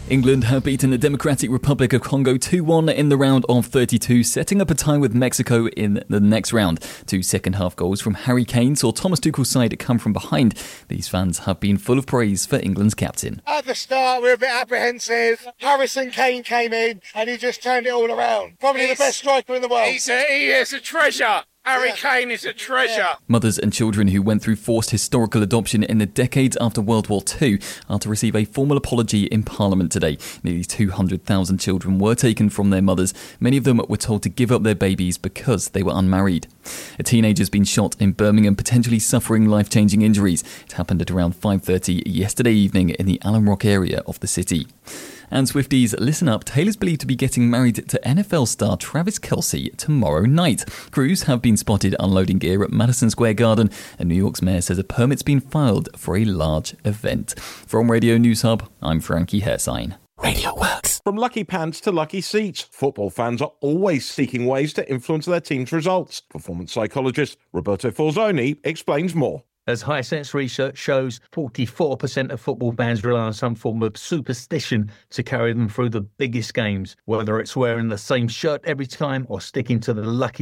England have beaten the Democratic Republic of Congo 2-1 in the round of 32, setting up a tie with Mexico in the next round. Two second-half goals from Harry Kane saw Thomas Tuchel's side come from behind. These fans have been full of praise for England's captain. At the start, we were a bit apprehensive. Harrison Kane came in and he just turned it all around. Probably the best striker in the world. He is a treasure. Harry Kane is a treasure. Mothers and children who went through forced historical adoption in the decades after World War II are to receive a formal apology in Parliament today. Nearly 200,000 children were taken from their mothers. Many of them were told to give up their babies because they were unmarried. A teenager has been shot in Birmingham, potentially suffering life-changing injuries. It happened at around 5:30 yesterday evening in the Alum Rock area of the city. And Swifties, listen up, Taylor's believed to be getting married to NFL star Travis Kelce tomorrow night. Crews have been spotted unloading gear at Madison Square Garden, and New York's mayor says a permit's been filed for a large event. From Radio News Hub, I'm Frankie Hersign. Radio works. From lucky pants to lucky seats, football fans are always seeking ways to influence their team's results. Performance psychologist Roberto Falzoni explains more. As Hisense research shows, 44% of football fans rely on some form of superstition to carry them through the biggest games, whether it's wearing the same shirt every time or sticking to the lucky